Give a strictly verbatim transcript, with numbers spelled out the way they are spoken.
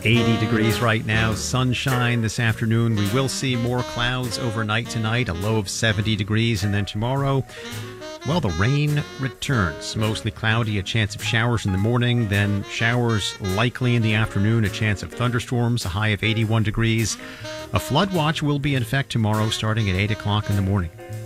eighty degrees right now. Sunshine this afternoon. We will see more clouds overnight tonight, a low of seventy degrees. And then tomorrow, well, the rain returns. Mostly cloudy, a chance of showers in the morning, then showers likely in the afternoon, a chance of thunderstorms, a high of eighty-one degrees. A flood watch will be in effect tomorrow starting at eight o'clock in the morning.